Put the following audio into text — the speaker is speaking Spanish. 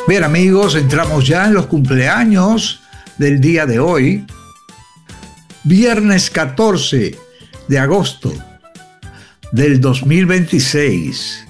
Bien amigos, entramos ya en los cumpleaños del día de hoy, viernes 14 de agosto del 2026.